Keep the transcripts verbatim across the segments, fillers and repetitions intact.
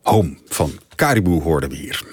Home van Caribou hoorden we hier.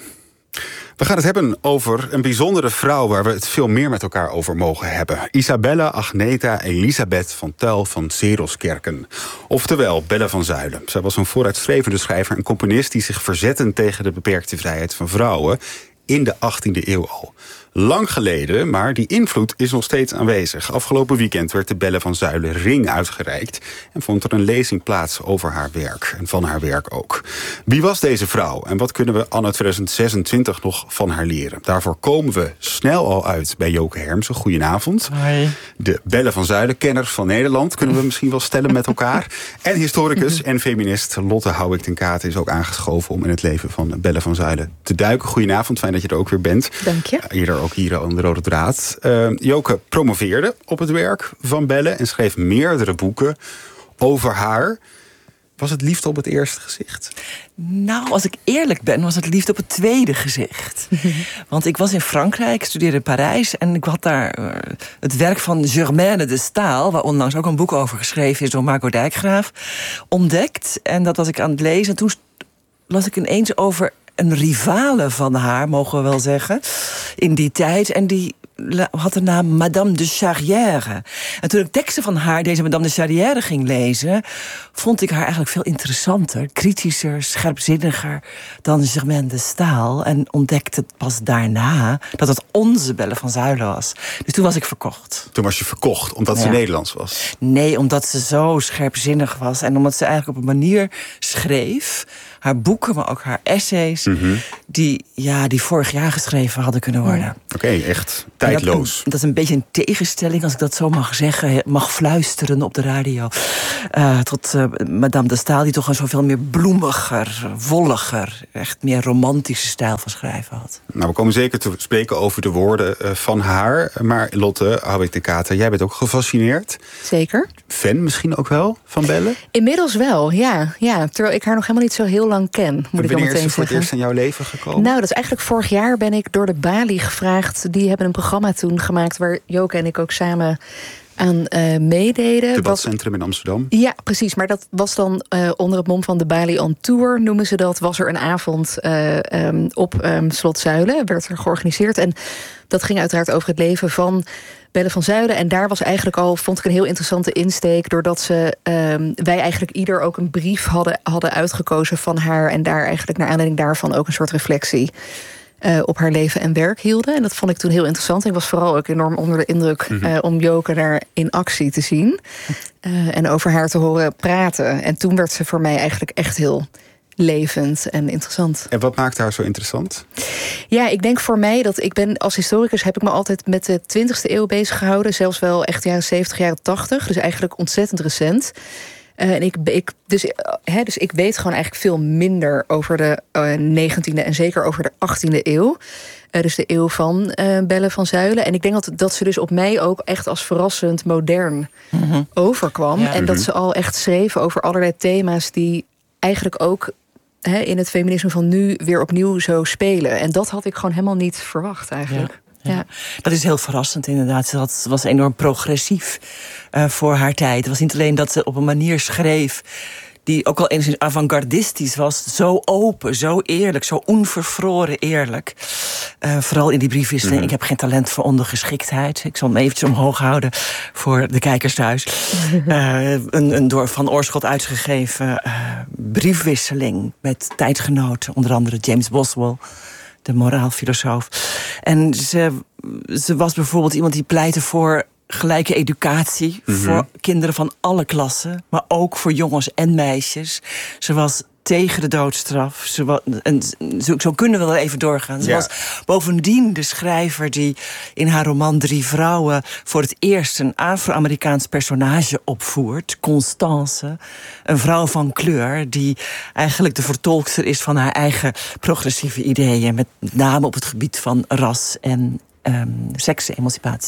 We gaan het hebben over een bijzondere vrouw waar we het veel meer met elkaar over mogen hebben. Isabella Agneta Elisabeth van Tuyl van Seroskerken. Oftewel Belle van Zuilen. Zij was een vooruitstrevende schrijver en componist die zich verzette tegen de beperkte vrijheid van vrouwen in de achttiende eeuw al. Lang geleden, maar die invloed is nog steeds aanwezig. Afgelopen weekend werd de Belle van Zuilen ring uitgereikt en vond er een lezing plaats over haar werk en van haar werk ook. Wie was deze vrouw en wat kunnen we anno tweeduizend zesentwintig nog van haar leren? Daarvoor komen we snel al uit bij Joke Hermsen. Goedenavond. Hoi. De Belle van Zuilen, kenners van Nederland, kunnen we misschien wel stellen met elkaar. En historicus en feminist Lotte Houwik ten Katen is ook aangeschoven om in het leven van Belle van Zuilen te duiken. Goedenavond, fijn dat je er ook weer bent. Dank je. Eerder ook hier aan de Rode Draad. Uh, Joke promoveerde op het werk van Belle en schreef meerdere boeken over haar. Was het liefde op het eerste gezicht? Nou, als ik eerlijk ben, was het liefde op het tweede gezicht. Want ik was in Frankrijk, ik studeerde in Parijs en ik had daar uh, het werk van Germaine de Stael, waar onlangs ook een boek over geschreven is door Marco Dijkgraaf, ontdekt. En dat was ik aan het lezen. En toen las ik ineens over een rivale van haar, mogen we wel zeggen, in die tijd. En die had de naam Madame de Charrière. En toen ik teksten van haar, deze Madame de Charrière, ging lezen, vond ik haar eigenlijk veel interessanter, kritischer, scherpzinniger dan Germaine de Stael. En ontdekte pas daarna dat het onze Belle van Zuilen was. Dus toen was ik verkocht. Toen was je verkocht, omdat ze ja. Nederlands was? Nee, omdat ze zo scherpzinnig was. En omdat ze eigenlijk op een manier schreef, haar boeken, maar ook haar essays, mm-hmm. die, ja, die vorig jaar geschreven hadden kunnen worden. Mm. Oké, okay, echt tijdloos. Dat, dat is een beetje een tegenstelling, als ik dat zo mag zeggen, mag fluisteren op de radio. Uh, tot uh, Madame de Stael, die toch een zoveel meer bloemiger, wolliger, echt meer romantische stijl van schrijven had. Nou, we komen zeker te spreken over de woorden uh, van haar. Maar Lotte Houwik ten Katen, jij bent ook gefascineerd. Zeker. Fan misschien ook wel van Belle? Inmiddels wel, ja. ja. Terwijl ik haar nog helemaal niet zo heel lang ken, moet en ik wel meteen zeggen. Wanneer is ze voor het eerst in jouw leven gekomen? Nou, dat is eigenlijk vorig jaar ben ik door de Bali gevraagd. Die hebben een programma toen gemaakt waar Joke en ik ook samen aan uh, meededen. Het debatcentrum in Amsterdam. Ja, precies. Maar dat was dan uh, onder het mom van de Bali on Tour, noemen ze dat. Was er een avond uh, um, op um, Slot Zuilen, werd er georganiseerd. En dat ging uiteraard over het leven van Belle van Zuilen. En daar was eigenlijk al, vond ik, een heel interessante insteek, doordat ze, um, wij eigenlijk ieder ook een brief hadden, hadden uitgekozen van haar. En daar eigenlijk naar aanleiding daarvan ook een soort reflectie Uh, op haar leven en werk hielden. En dat vond ik toen heel interessant. Ik was vooral ook enorm onder de indruk uh, mm-hmm. om Joke daar in actie te zien. Uh, en over haar te horen praten. En toen werd ze voor mij eigenlijk echt heel levend en interessant. En wat maakt haar zo interessant? Ja, ik denk voor mij dat ik ben als historicus heb ik me altijd met de twintigste eeuw bezig gehouden. Zelfs wel echt jaren zeventig, jaren tachtig. Dus eigenlijk ontzettend recent. Uh, en ik, ik, dus, uh, hè, dus ik weet gewoon eigenlijk veel minder over de uh, negentiende en zeker over de achttiende eeuw. Uh, dus de eeuw van uh, Belle van Zuilen. En ik denk dat, dat ze dus op mij ook echt als verrassend modern mm-hmm. overkwam. Ja. En mm-hmm. dat ze al echt schreef over allerlei thema's die eigenlijk ook hè, in het feminisme van nu weer opnieuw zo spelen. En dat had ik gewoon helemaal niet verwacht eigenlijk. Ja. Ja. Ja. Dat is heel verrassend inderdaad. Ze had, was enorm progressief uh, voor haar tijd. Het was niet alleen dat ze op een manier schreef die ook al enigszins avant-gardistisch was. Zo open, zo eerlijk, zo onvervroren eerlijk. Uh, vooral in die briefwisseling. Mm-hmm. Ik heb geen talent voor ondergeschiktheid. Ik zal hem eventjes omhoog houden voor de kijkers thuis. Uh, een, een door Van Oorschot uitgegeven uh, briefwisseling met tijdgenoten. Onder andere James Boswell, de moraalfilosoof. En ze, ze was bijvoorbeeld iemand die pleitte voor gelijke educatie, mm-hmm. voor kinderen van alle klassen, maar ook voor jongens en meisjes. Ze was tegen de doodstraf. Ze was, en zo, zo kunnen we wel even doorgaan. Ze ja. was bovendien de schrijver die in haar roman Drie Vrouwen voor het eerst een Afro-Amerikaans personage opvoert, Constance, een vrouw van kleur die eigenlijk de vertolkster is van haar eigen progressieve ideeën, met name op het gebied van ras en um, seksemancipatie.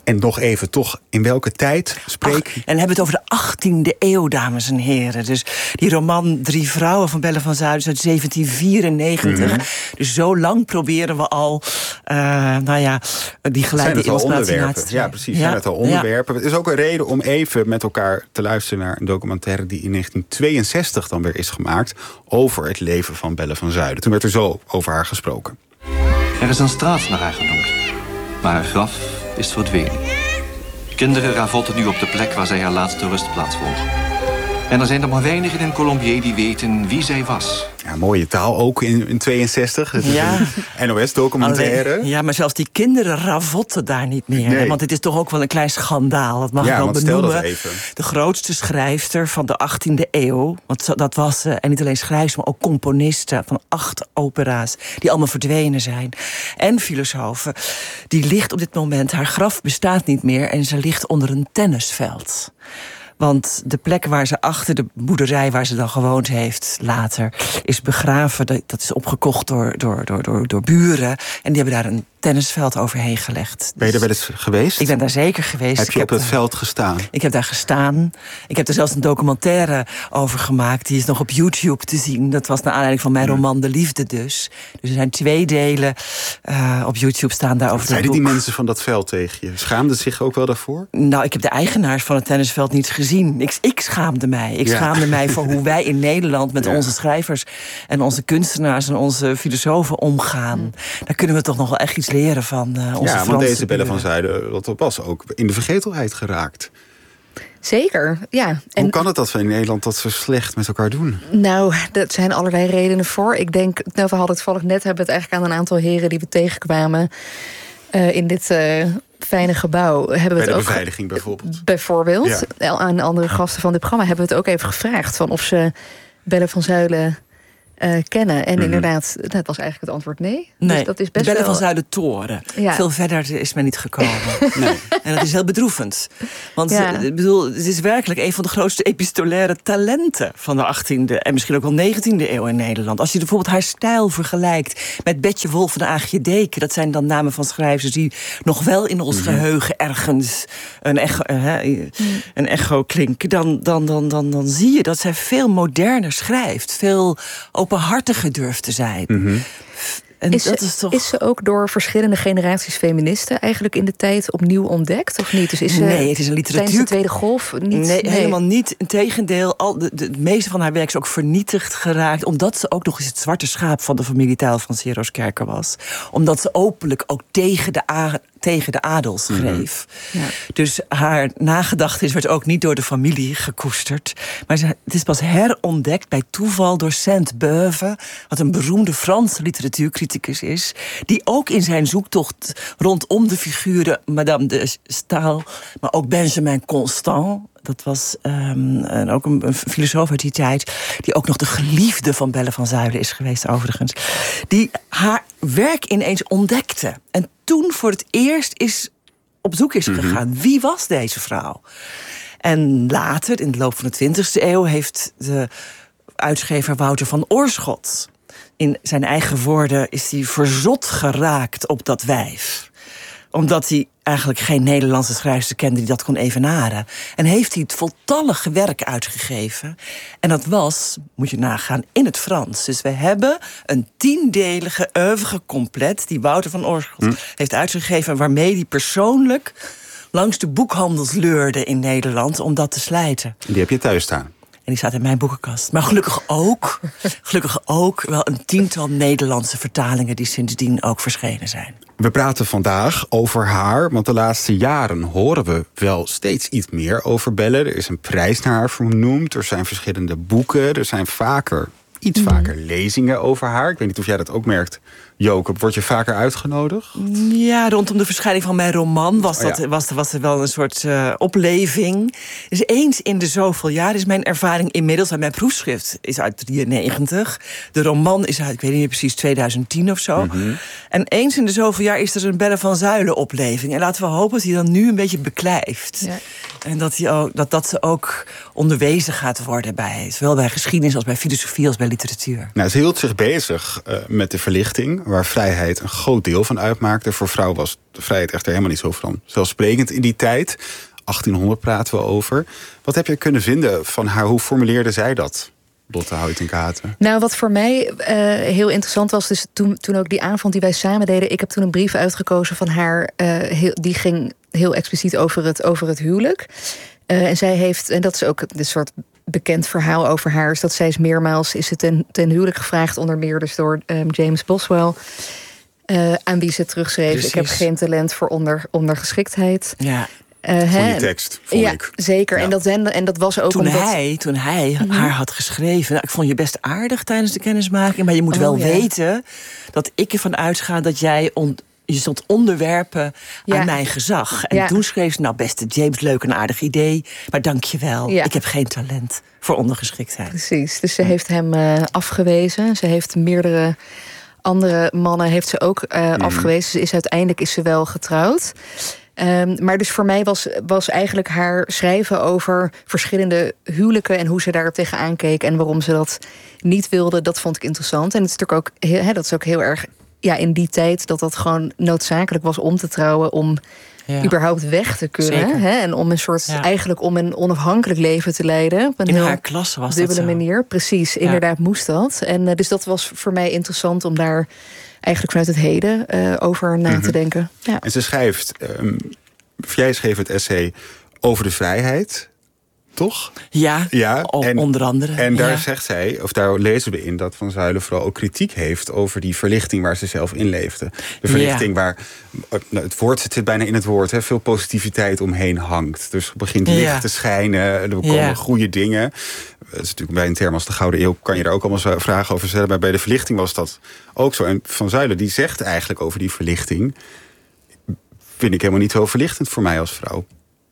En nog even, toch, in welke tijd spreek Ach, en dan hebben we het over de achttiende eeuw, dames en heren. Dus die roman Drie Vrouwen van Belle van Zuiden is uit zeventien vierennegentig. Mm-hmm. Dus zo lang proberen we al, uh, nou ja, die gelijke eeuwsplaatsen na te streven. Ja, precies, ja. zijn het al onderwerpen. Ja. Het is ook een reden om even met elkaar te luisteren naar een documentaire die in negentien tweeënzestig dan weer is gemaakt over het leven van Belle van Zuiden. Toen werd er zo over haar gesproken. Er is een straat naar haar genoemd, maar haar graf is verdwenen. Kinderen ravotten nu op de plek waar zij haar laatste rustplaats vond. En er zijn er maar weinigen in Colombier die weten wie zij was. Ja, mooie taal, ook in, in tweeënzestig. Het is ja. een N O S-documentaire. Ja, maar zelfs die kinderen ravotten daar niet meer. Nee. Want het is toch ook wel een klein schandaal. Dat mag ja, ik wel benoemen. De grootste schrijfster van de achttiende eeuw. Want dat was ze. En niet alleen schrijfster, maar ook componiste van acht opera's. Die allemaal verdwenen zijn. En filosofen. Die ligt op dit moment, haar graf bestaat niet meer. En ze ligt onder een tennisveld. Want de plek waar ze achter de boerderij waar ze dan gewoond heeft later is begraven. Dat is opgekocht door, door, door, door, door buren. En die hebben daar een tennisveld overheen gelegd. Ben je er wel eens geweest? Ik ben daar zeker geweest. Heb je op het veld gestaan? Ik heb daar gestaan. Ik heb er zelfs een documentaire over gemaakt. Die is nog op YouTube te zien. Dat was naar aanleiding van mijn roman De Liefde dus. Dus er zijn twee delen uh, op YouTube staan daar over. Wat zeiden die mensen van dat veld tegen je? Schaamden zich ook wel daarvoor? Nou, ik heb de eigenaars van het tennisveld niet gezien. Ik, ik schaamde mij. Ik ja. schaamde mij voor hoe wij in Nederland met ja. onze schrijvers en onze kunstenaars en onze filosofen omgaan. Daar kunnen we toch nog wel echt iets leren van uh, onze Ja, want deze Belle van Zuiden, dat was ook in de vergetelheid geraakt. Zeker, ja. En hoe kan het dat we in Nederland dat zo slecht met elkaar doen? Nou, er zijn allerlei redenen voor. Ik denk, nou, we hadden het toevallig net, hebben we het eigenlijk aan een aantal heren die we tegenkwamen uh, in dit uh, fijne gebouw. Hebben we Bij het de ook, beveiliging bijvoorbeeld. Bijvoorbeeld. Ja. Aan andere gasten van dit programma hebben we het ook even gevraagd van of ze Belle van Zuiden Uh, kennen. En mm-hmm. inderdaad, dat was eigenlijk het antwoord nee. Nee, dus dat is best de Belle wel... van Zuiden toren. Ja. Veel verder is men niet gekomen. Nee. En dat is heel bedroevend. Want ja. ik bedoel, het is werkelijk een van de grootste epistolaire talenten van de achttiende en misschien ook wel negentiende eeuw in Nederland. Als je bijvoorbeeld haar stijl vergelijkt met Betje Wolf en Aagje Deken, dat zijn dan namen van schrijvers die nog wel in ons mm-hmm. geheugen ergens een echo, uh, mm. een echo klinken, dan, dan, dan, dan, dan zie je dat zij veel moderner schrijft. Veel openhartiger durft te zijn. Mm-hmm. En is, dat is, toch... is ze ook door verschillende generaties feministen eigenlijk in de tijd opnieuw ontdekt, of niet? Dus is ze nee, het is een literatuur... tijdens de Tweede Golf niet? Nee, nee. helemaal niet. Integendeel, al de, de, de meeste van haar werk is ook vernietigd geraakt, omdat ze ook nog eens het zwarte schaap van de familietaal van Serooskerke was. Omdat ze openlijk ook tegen de a- tegen de adel schreef. Mm-hmm. Ja. Dus haar nagedachtenis werd ook niet door de familie gekoesterd. Maar ze, het is pas herontdekt bij toeval door Sainte-Beuve, wat een beroemde Franse literatuurcriticus is, die ook in zijn zoektocht rondom de figuren Madame de Staël, maar ook Benjamin Constant, dat was um, en ook een, een filosoof uit die tijd, die ook nog de geliefde van Belle van Zuiden is geweest overigens, die haar werk ineens ontdekte. En toen voor het eerst is op zoek is gegaan. Mm-hmm. Wie was deze vrouw? En later, in de loop van de twintigste eeuw, heeft de uitgever Wouter van Oorschot, in zijn eigen woorden, is hij verzot geraakt op dat wijf. Omdat hij eigenlijk geen Nederlandse schrijfster kende die dat kon evenaren. En heeft hij het voltallige werk uitgegeven. En dat was, moet je nagaan, in het Frans. Dus we hebben een tiendelige oeuvre complet die Wouter van Oorschot hm. heeft uitgegeven, waarmee hij persoonlijk langs de boekhandels leurde in Nederland om dat te slijten. Die heb je thuis staan? En die staat in mijn boekenkast. Maar gelukkig ook, gelukkig ook wel een tiental Nederlandse vertalingen die sindsdien ook verschenen zijn. We praten vandaag over haar, want de laatste jaren horen we wel steeds iets meer over Belle. Er is een prijs naar haar vernoemd, er zijn verschillende boeken, er zijn vaker, iets mm. vaker lezingen over haar. Ik weet niet of jij dat ook merkt, Joke. Word je vaker uitgenodigd? Ja, rondom de verschijning van mijn roman was, dat, oh ja. was, was er wel een soort uh, opleving. Dus eens in de zoveel jaar is mijn ervaring inmiddels. Mijn proefschrift is uit drieënnegentig. De roman is uit, ik weet niet meer precies, tweeduizend tien of zo. Mm-hmm. En eens in de zoveel jaar is er een Belle van Zuiden opleving. En laten we hopen dat hij dan nu een beetje beklijft. Ja. En dat, hij ook, dat, dat ze ook onderwezen gaat worden bij, zowel bij geschiedenis als bij filosofie als bij literatuur. Nou, ze hield zich bezig uh, met de verlichting, waar vrijheid een groot deel van uitmaakte. Voor vrouwen was de vrijheid echter helemaal niet zo vanzelfsprekend in die tijd. achttienhonderd praten we over. Wat heb je kunnen vinden van haar? Hoe formuleerde zij dat? Lotte Huizinga-Haten. Nou, wat voor mij uh, heel interessant was, dus toen, toen ook die avond die wij samen deden, ik heb toen een brief uitgekozen van haar, uh, heel, die ging heel expliciet over het, over het huwelijk. Uh, en zij heeft, en dat is ook een soort bekend verhaal over haar, is dat zij is meermaals is het ten, ten huwelijk gevraagd, onder meer dus door um, James Boswell, uh, aan wie ze terugschreef: Precies. Ik heb geen talent voor onder, ondergeschiktheid. Ja. Uh, Goeie tekst, vond ja, ik. Zeker. Ja. En, dat, en dat was ook toen omdat... Hij, toen hij mm-hmm. haar had geschreven... Nou, ik vond je best aardig tijdens de kennismaking... maar je moet oh, wel ja. weten dat ik ervan uitga dat jij... On, je stond onderwerpen ja. aan mijn gezag. En ja. toen schreef ze, nou beste James, leuk en aardig idee... maar dank je wel, ja. ik heb geen talent voor ondergeschiktheid. Precies, dus ze ja. heeft hem uh, afgewezen. Ze heeft meerdere andere mannen heeft ze ook uh, mm. afgewezen. Ze is, uiteindelijk is ze wel getrouwd. Um, maar dus voor mij was, was eigenlijk haar schrijven over verschillende huwelijken en hoe ze daar tegenaan keek en waarom ze dat niet wilde, dat vond ik interessant. En het is natuurlijk ook heel, he, dat is ook heel erg ja, in die tijd dat dat gewoon noodzakelijk was om te trouwen, om ja. überhaupt weg te kunnen. Hè? En om een soort ja. eigenlijk om een onafhankelijk leven te leiden. Op een in heel haar klasse was dubbele dat zo. manier. Precies, inderdaad ja. moest dat. En uh, dus dat was voor mij interessant om daar eigenlijk vanuit het heden uh, over na mm-hmm. te denken. Ja. En ze schrijft, um, jij schreef het essay over de vrijheid, toch? Ja, ja en, onder andere. En daar ja. zegt zij, of daar lezen we in, dat Van Zuylen vooral ook kritiek heeft over die verlichting waar ze zelf in leefde. De verlichting ja. waar, nou, het woord zit bijna in het woord, hè, veel positiviteit omheen hangt. Dus er begint licht ja. te schijnen, er komen ja. goede dingen. Het is natuurlijk bij een term als de Gouden Eeuw kan je daar ook allemaal vragen over stellen. Maar bij de verlichting was dat ook zo. En Van Zuylen die zegt eigenlijk over die verlichting, vind ik helemaal niet zo verlichtend voor mij als vrouw.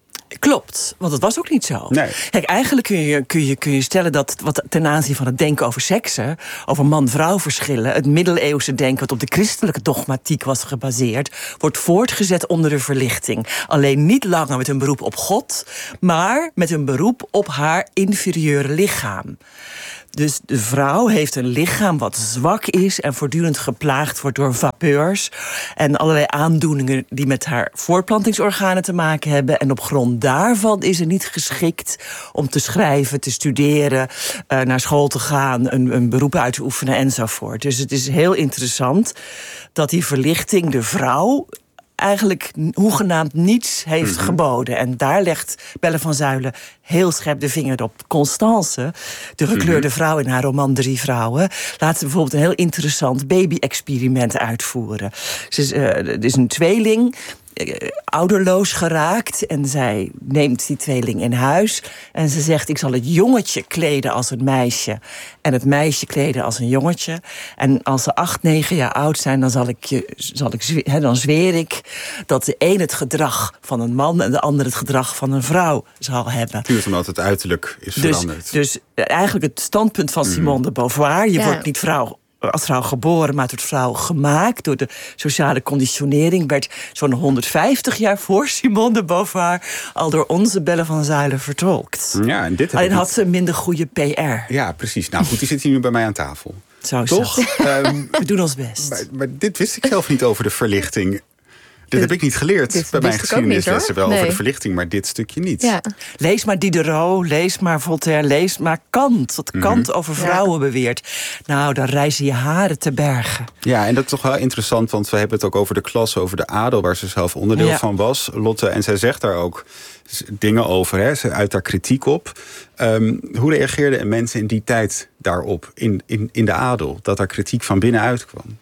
Klopt, want dat was ook niet zo. Nee. Kijk, eigenlijk kun je, kun, je, kun je stellen dat wat ten aanzien van het denken over seksen, over man-vrouw verschillen, het middeleeuwse denken wat op de christelijke dogmatiek was gebaseerd, wordt voortgezet onder de verlichting. Alleen niet langer met een beroep op God, maar met een beroep op haar inferieure lichaam. Dus de vrouw heeft een lichaam wat zwak is en voortdurend geplaagd wordt door vapeurs en allerlei aandoeningen die met haar voortplantingsorganen te maken hebben. En op grond daarvan is ze niet geschikt om te schrijven, te studeren, uh, naar school te gaan, een, een beroep uit te oefenen enzovoort. Dus het is heel interessant dat die verlichting de vrouw eigenlijk hoegenaamd niets heeft mm-hmm. geboden. En daar legt Belle van Zuylen heel scherp de vinger op. Constance, de gekleurde mm-hmm. vrouw in haar roman Drie Vrouwen, laat ze bijvoorbeeld een heel interessant baby-experiment uitvoeren. Ze is, uh, er is een tweeling, uh, ouderloos geraakt, en zij neemt die tweeling in huis en ze zegt: ik zal het jongetje kleden als een meisje en het meisje kleden als een jongetje. En als ze acht, negen jaar oud zijn, dan zal ik je, zal ik zwe- he, dan zweer ik dat de een het gedrag van een man en de ander het gedrag van een vrouw zal hebben. Puur omdat het uiterlijk is dus, veranderd. Dus eigenlijk het standpunt van Simone mm. de Beauvoir: je ja. wordt niet vrouw als vrouw geboren, maar tot vrouw gemaakt. Door de sociale conditionering werd zo'n honderdvijftig jaar voor Simone de Beauvoir al door onze Belle van Zuylen vertolkt. Ja, en dit Alleen niet... had ze minder goede P R. Ja, precies. Nou goed, die zit hier nu bij mij aan tafel. Zo is Toch? um, We doen ons best. Maar, maar dit wist ik zelf niet over de verlichting. Dit heb ik niet geleerd dit, bij mijn geschiedenislessen. Wel nee. over de verlichting, maar dit stukje niet. Ja. Lees maar Diderot, lees maar Voltaire, lees maar Kant. Wat mm-hmm. Kant over vrouwen ja. beweert. Nou, dan rijzen je haren te bergen. Ja, en dat is toch wel interessant, want we hebben het ook over de klasse, over de adel, waar ze zelf onderdeel ja. van was, Lotte. En zij zegt daar ook dingen over, hè. Ze uit daar kritiek op. Um, hoe reageerden mensen in die tijd daarop, in, in, in de adel, dat daar kritiek van binnenuit kwam?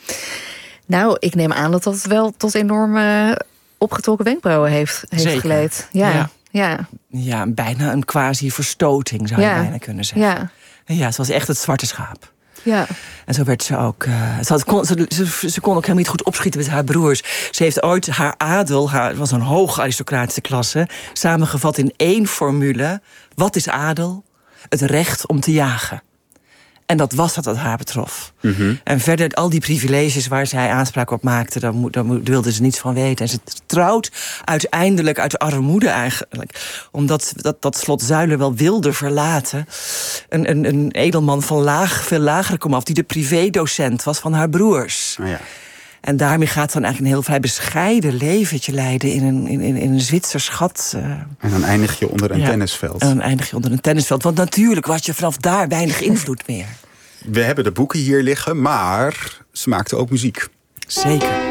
Nou, ik neem aan dat dat wel tot enorme opgetrokken wenkbrauwen heeft, heeft geleid. Ja, ja. Ja. ja, bijna een quasi-verstoting zou je ja. bijna kunnen zeggen. Ja. ja, ze was echt het zwarte schaap. Ja. En zo werd ze ook. Uh, ze, had, kon, ze, ze, ze kon ook helemaal niet goed opschieten met haar broers. Ze heeft ooit haar adel, haar was een hoog aristocratische klasse, samengevat in één formule: wat is adel? Het recht om te jagen. En dat was dat het haar betrof. Mm-hmm. En verder, al die privileges waar zij aanspraak op maakte, daar, mo- daar mo- wilde ze niets van weten. En ze trouwt uiteindelijk uit armoede eigenlijk. Omdat dat, dat slot Zuilen wel wilde verlaten. Een, een, een edelman van laag, veel lagere komaf, die de privédocent was van haar broers. Oh ja. En daarmee gaat ze dan eigenlijk een heel vrij bescheiden leventje leiden in een, in, in, in een Zwitsers gat. Uh, En dan eindig je onder een ja, tennisveld. En dan eindig je onder een tennisveld. Want natuurlijk had je vanaf daar weinig invloed meer. We hebben de boeken hier liggen, maar ze maakte ook muziek. Zeker.